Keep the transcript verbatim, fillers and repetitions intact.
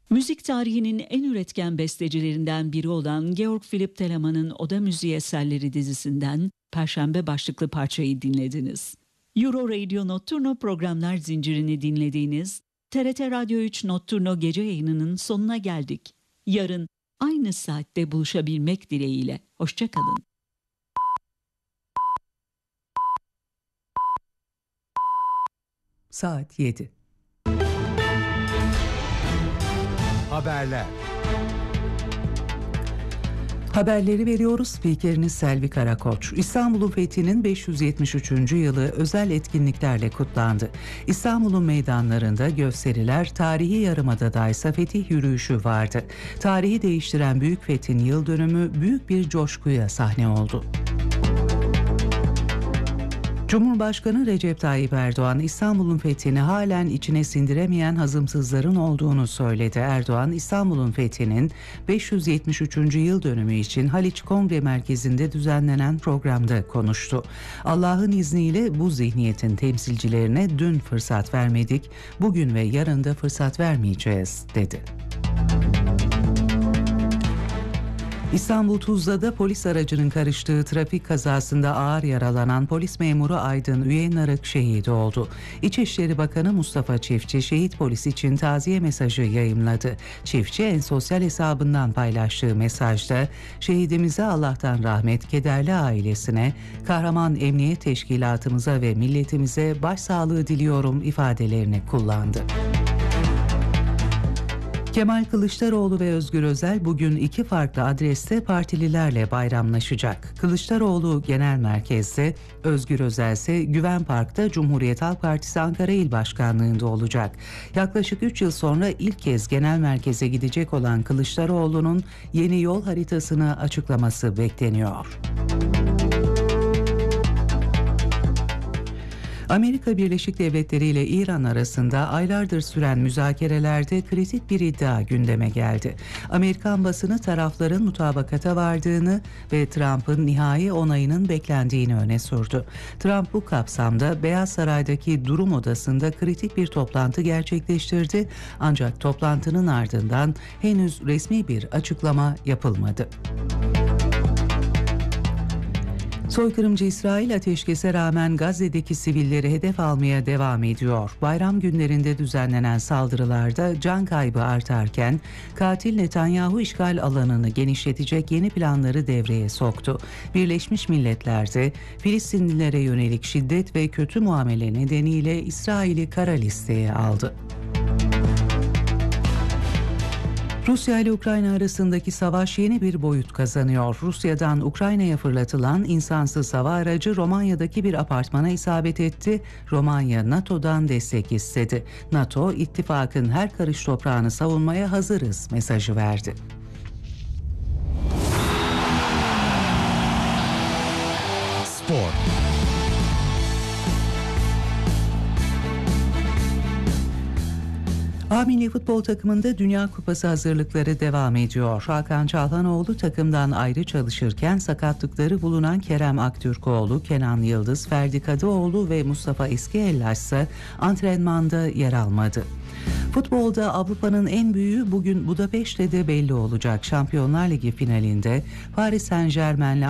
Müzik tarihinin en üretken bestecilerinden biri olan Georg Philipp Telemann'ın Oda Müziği Eserleri dizisinden Perşembe başlıklı parçayı dinlediniz. Euro Radio Notturno programlar zincirini dinlediğiniz T R T Radyo üç Notturno gece yayınının sonuna geldik. Yarın aynı saatte buluşabilmek dileğiyle. Hoşça kalın. Saat yedi. Haberler. Haberleri veriyoruz. Spikeriniz Selvi Karakoç. İstanbul'un fethinin beş yüz yetmiş üçüncü yılı özel etkinliklerle kutlandı. İstanbul'un meydanlarında gösteriler, tarihi Yarımada'da ise fetih yürüyüşü vardı. Tarihi değiştiren Büyük Fethin yıl dönümü büyük bir coşkuya sahne oldu. Cumhurbaşkanı Recep Tayyip Erdoğan, İstanbul'un fethini halen içine sindiremeyen hazımsızların olduğunu söyledi. Erdoğan, İstanbul'un fethinin beş yüz yetmiş üçüncü yıl dönümü için Haliç Kongre Merkezi'nde düzenlenen programda konuştu. Allah'ın izniyle bu zihniyetin temsilcilerine dün fırsat vermedik, bugün ve yarın da fırsat vermeyeceğiz, dedi. İstanbul Tuzla'da polis aracının karıştığı trafik kazasında ağır yaralanan polis memuru Aydın Üyenarık şehit oldu. İçişleri Bakanı Mustafa Çiftçi şehit polis için taziye mesajı yayımladı. Çiftçi en sosyal hesabından paylaştığı mesajda şehidimize Allah'tan rahmet, kederli ailesine, kahraman emniyet teşkilatımıza ve milletimize başsağlığı diliyorum ifadelerini kullandı. Kemal Kılıçdaroğlu ve Özgür Özel bugün iki farklı adreste partililerle bayramlaşacak. Kılıçdaroğlu Genel Merkez'de, Özgür Özel ise Güven Park'ta Cumhuriyet Halk Partisi Ankara İl Başkanlığı'nda olacak. Yaklaşık üç yıl sonra ilk kez genel merkeze gidecek olan Kılıçdaroğlu'nun yeni yol haritasını açıklaması bekleniyor. Amerika Birleşik Devletleri ile İran arasında aylardır süren müzakerelerde kritik bir iddia gündeme geldi. Amerikan basını tarafların mutabakata vardığını ve Trump'ın nihai onayının beklendiğini öne sürdü. Trump bu kapsamda Beyaz Saray'daki durum odasında kritik bir toplantı gerçekleştirdi, ancak toplantının ardından henüz resmi bir açıklama yapılmadı. Soykırımcı İsrail ateşkese rağmen Gazze'deki sivilleri hedef almaya devam ediyor. Bayram günlerinde düzenlenen saldırılarda can kaybı artarken katil Netanyahu işgal alanını genişletecek yeni planları devreye soktu. Birleşmiş Milletler'de Filistinlilere yönelik şiddet ve kötü muamele nedeniyle İsrail'i kara listeye aldı. Rusya ile Ukrayna arasındaki savaş yeni bir boyut kazanıyor. Rusya'dan Ukrayna'ya fırlatılan insansız hava aracı Romanya'daki bir apartmana isabet etti. Romanya NATO'dan destek istedi. NATO, ittifakın her karış toprağını savunmaya hazırız mesajı verdi. Spor. A Milli Futbol takımında Dünya Kupası hazırlıkları devam ediyor. Hakan Çalhanoğlu takımdan ayrı çalışırken sakatlıkları bulunan Kerem Aktürkoğlu, Kenan Yıldız, Ferdi Kadıoğlu ve Mustafa Eskiellas ise antrenmanda yer almadı. Futbolda Avrupa'nın en büyüğü bugün Budapeşte'de belli olacak. Şampiyonlar Ligi finalinde Paris Saint-Germain'le